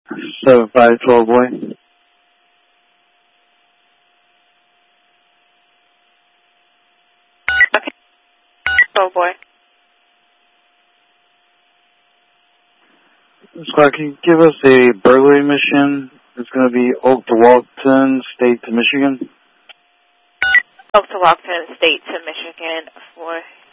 7512 boy. Okay. Oh boy. Squad, can you give us a burglary mission? It's going to be Oak to Walton, State to Michigan. Oak to Walton, State to Michigan for